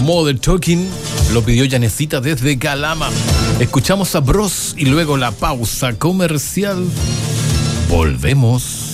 Mother Talking. Lo pidió Yanecita desde Calama. Escuchamos a Bros y luego la pausa comercial. Volvemos.